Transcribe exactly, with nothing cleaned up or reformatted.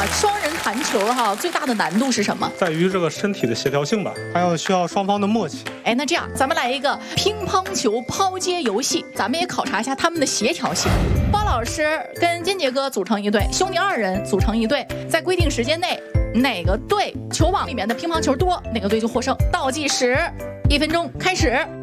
双人弹球哈，最大的难度是什么？ 在于这个身体的协调性吧，还有需要双方的默契。 哎，那这样咱们来一个乒乓球抛接游戏，咱们也考察一下他们的协调性。包老师跟金杰哥组成一队，兄弟二人组成一队，在规定时间内，哪个队球网里面的乒乓球多，哪个队就获胜。倒计时，一分钟开始。